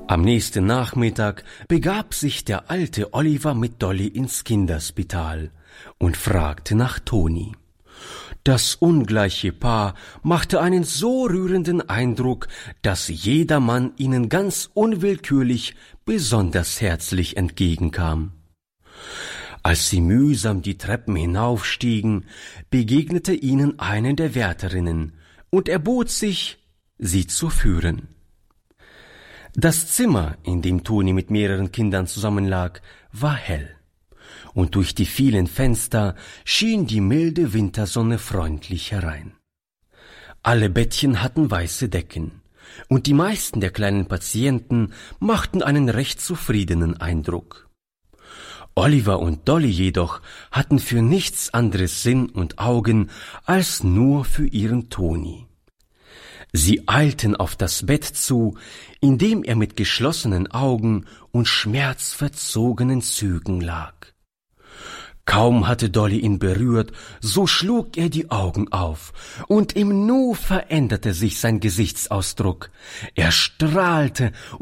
Am nächsten Nachmittag begab sich der alte Oliver mit Dolly ins Kinderspital und fragte nach Toni. Das ungleiche Paar machte einen so rührenden Eindruck, dass jedermann ihnen ganz unwillkürlich besonders herzlich entgegenkam. Als sie mühsam die Treppen hinaufstiegen, begegnete ihnen eine der Wärterinnen und erbot sich, sie zu führen. Das Zimmer, in dem Toni mit mehreren Kindern zusammenlag, war hell, und durch die vielen Fenster schien die milde Wintersonne freundlich herein. Alle Bettchen hatten weiße Decken, und die meisten der kleinen Patienten machten einen recht zufriedenen Eindruck. Oliver und Dolly jedoch hatten für nichts anderes Sinn und Augen als nur für ihren Toni. Sie eilten auf das Bett zu, in dem er mit geschlossenen Augen und schmerzverzogenen Zügen lag. Kaum hatte Dolly ihn berührt, so schlug er die Augen auf, und im Nu veränderte sich sein Gesichtsausdruck. Er strahlte